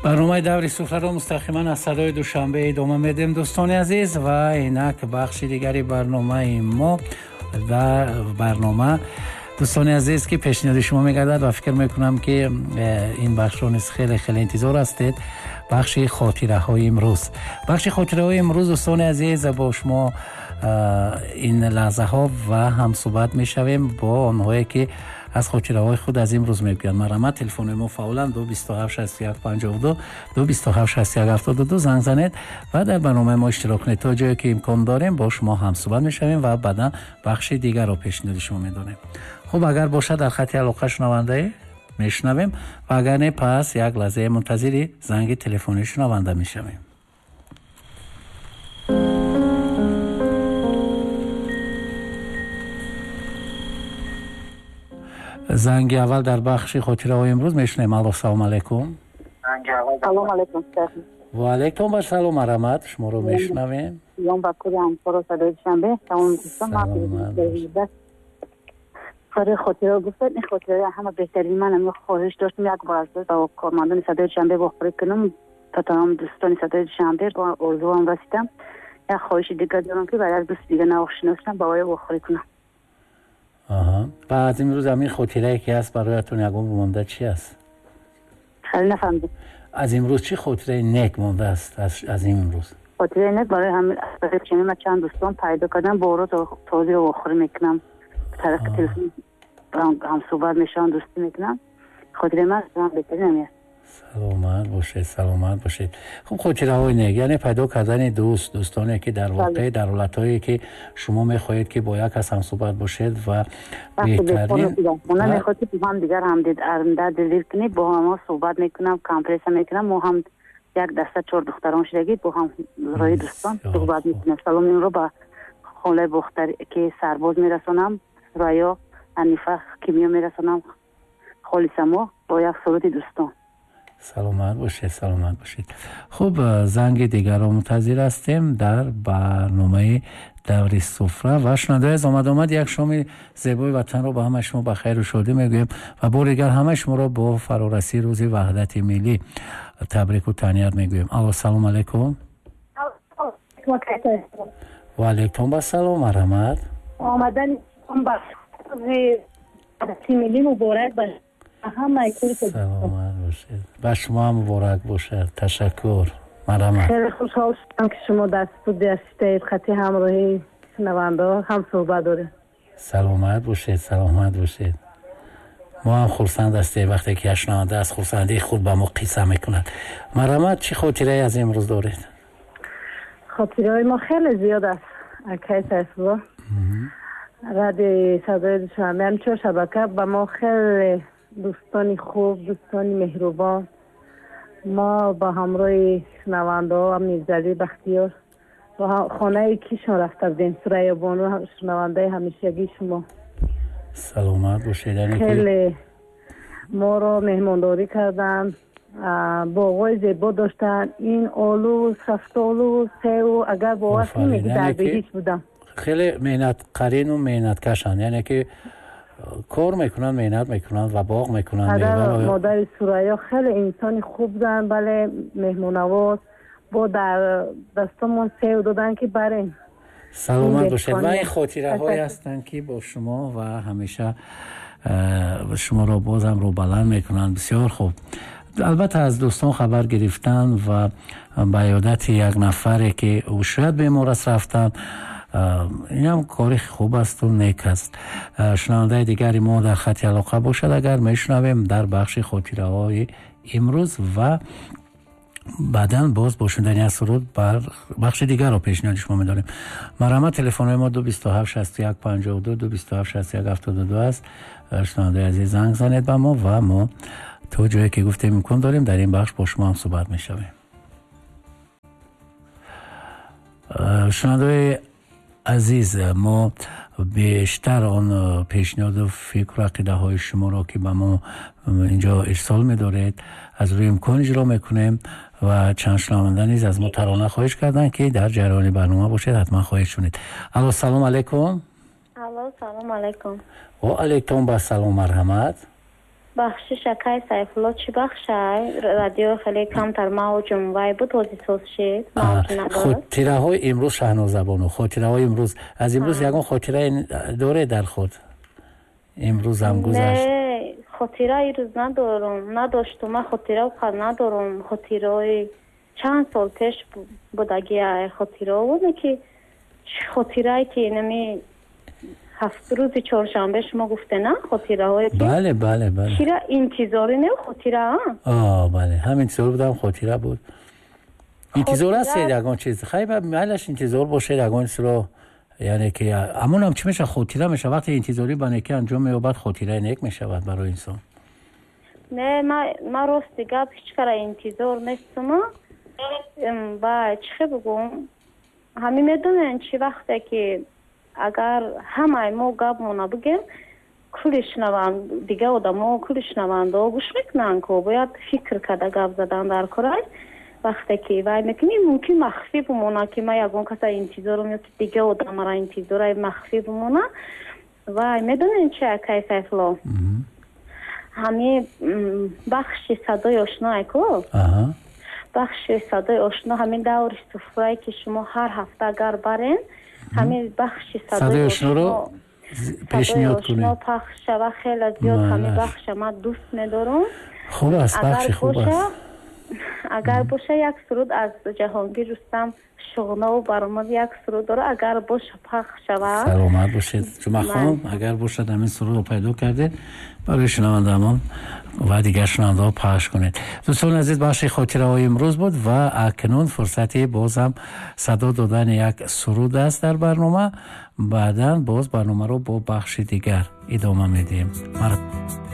برنامه دوری سفره رو مستقیما از صدای دوشنبه ادامه میدیم دوستان عزیز و اینک بخش دیگری برنامه ما در برنامه دوستان عزیز که پیشنهاد شما میگردد و فکر میکنم که این بخش رو خیلی خیلی انتظار هستید. بخش خاطره های امروز، بخش خاطره های امروز دوستان عزیز با شما این لحظه ها و هم صحبت میشویم با آنهایی که از خاطره های خود از امروز میگن. مرحمت تلفن ما فعلا 2276152 2276172 زنگ زنید و در برنامه ما اشتراک کنید تا جایی که امکان داریم با شما هم صحبت میشویم و بعدا بخش دیگر رو پیشنهاد شما میدونیم. خب اگر باشه در خط علاقه شنونده میشنویم و اگر نه پس یک لحظه منتظر زنگ تلفنی شنونده میشویم. زنگ اول در بخش خاطره های امروز میشنیم. الو سلام علیکم. سلام علیکم. و علیکم السلام مرحمت. شما رو میشنویم. یوم باکوری هم فرو صدای شنبه تمام دوستان ما پیدا سر خاطره گفتن این خاطره همه بهترین منم خواهش داشتم یک بار از با کارمندان صدای شنبه بخوری کنم تا تمام دوستان صدای شنبه با آرزوام رسیدم. یک خواهش دیگه دارم که برای دوست دیگه ناآشناسم با وای بخوری کنم. بعد امروز همین خاطره که هست برایتون یگان مونده چی است؟ خیلی نفهمیدم. از امروز چی خاطره نیک مونده است از این امروز؟ خاطره نیک برای همین چنین من چند دوستان پیدا کردم با رو توضیح رو بخوری میکنم. طرف تلفن هم صحبت میشن دوستی میکنم. خاطره من بهترین همیه. سلامت باشید سلامت باشید. خب خاطره های نیک یعنی پیدا کردن دوستانی که در واقع در حالتایی که شما میخواهید که با یک هم صحبت باشید و بهترین من میخواد که هم دیگر هم در دلیل کنید با هم صحبت میکنم کامپرس میکنم و هم یک دسته 4 دختران شدگی با هم رای دوستان صحبت میکنم. سلام این رو با خاله بختر که سرباز میرسونم رایا انیفه کیمیا میرسونم خالی سما با یک صورت دوستان. سلامت باشید سلامت باشید. خب زنگ دیگر رو منتظر هستیم در برنامه دوری سفره و شنونده از آمد یک شام زیبای وطن رو با همه شما بخیر و شادی میگویم و بار دیگر همه شما رو با فرارسی روز وحدت ملی تبریک و تهنیت میگویم. الو سلام علیکم. و علیکم السلام مرحمت. آمدن با وحدت ملی مبارک باشه. سلامت باشید. به شما مبارک باشه. تشکر. مرحمت. خیلی خوشحال شدم که شما در استودیو هستید. خطی همراهی شنونده هم صحبت داریم. سلامت باشید سلامت باشید. ما هم خرسند هستیم وقتی که شنونده از خرسندی خود با ما قصه میکند. مرحمت چی خاطره از امروز دارید؟ خاطره ما خیلی زیاد است. اکیس است. رادیو صدای دوشنبه همچون شبکه با ما خیلی دوستانی خوب دوستانی مهربان ما با همراه شنونده ها میرزعلی بختیار و خانه کیشان رفته بودیم سریا بانو شنونده همیشگی شما. سلامت باشید. خیلی ما رو مهمانداری کردن باغای زیبا داشتن. این آلو سفتالو سیو اگر باور کنید در بهیش بودم. خیلی مهنت قرین و مهنت کشن یعنی که کار میکنن مهنت میکنن و باغ میکنن. مادر سوریا خیلی انسانی خوب بودن بله مهمونواز با در دستمون سیو دادن که برین. سلامت باشید. و این خاطره های هستن که با شما و همیشه شما را بازم رو بلند میکنن. بسیار خوب. البته از دوستان خبر گرفتن و به عیادت یک نفری که او شاید بیمار است رفتن. این هم کاری خوب است و نیک است. شنونده دیگری ما در خط علاقه باشد اگر میشنویم در بخش خاطره های امروز و بعداً باز با شنیدن سرود بر بخش دیگر رو پیشنهاد شما می‌داریم. مرحمت تلفن ما 2276152 2276172 است. شنونده عزیز زنگ زنید به ما و ما تو جایی که گفتیم امکان داریم در این بخش با شما هم صحبت می‌شویم. شنونده عزیز ما بیشتر آن پیشنهاد و فکر و عقیده های شما را که به ما اینجا ارسال می‌دارید از روی امکان اجرا میکنیم و چند شنونده نیز از ما ترانه خواهش کردن که در جریان برنامه باشید حتما خواهید شنید. الو سلام علیکم. الو سلام علیکم. و علیکم با سلام مرحمت. بخشش اکای سایفالله چی بخشای رادیو خیلی کمتر موجم وای بود توضیح سوز شد خاطره های امروز شهناز زبانو خاطره های امروز از امروز یکون خاطره داره در خود امروز هم گذشت نه خاطره ایروز نداشتم من خاطره ندارم خاطره چند سال پیش بودگی خاطره بوده که خاطره که نمی هفت روز چهارشنبه شما گفته نه خاطره های که بله چرا انتظاری نه خاطره بله هم انتظار بودم خاطره بود انتظار هست یکان چیز خیلی محلش انتظار باشه یکان سرا یعنی که امون هم چی میشه خاطره میشه وقتی انتظاری بانه که انجام میابد خاطره نیک میشه برای انسان نه ما راستی گپ هیچ کار انتظار نیستم و چه بگم همین میدونن چی وقته که اگر همه ما گپ مونه بگیم کلش نوند دیگه آدم کلش نوند و گوش میکنن که باید فکر کرده گپ زدن در کارای وقتی که وای میکنی ممکن مخفی بمونه که ما یکون کسا انتظار میاد دیگه آدم را انتظار مخفی بمونه وای میدونین چه کیفیت همین بخش صدای آشنا کو بخش صدای آشنا همین دور سفره که شما هر هفته اگر برین همین بخش صدای آشنا رو پیشنهاد کنید پخش و خیلی زیاد همین بخش ما دوست میدارم خوب است بخش خوب است اگر باشه یک سرود از جهانگیر رستم شغنا و برآمد یک سرود داره اگر باشه پخش شود سلامت باشید جمعه خانم اگر باشه همین سرود رو پیدا کرده برای شنوندگان و دیگر شنونده پخش کنید دوستان عزیز بخش خاطره های امروز بود و اکنون فرصتی باز هم صدا دادن یک سرود است در برنامه بعداً باز برنامه رو با بخش دیگر ادامه میدیم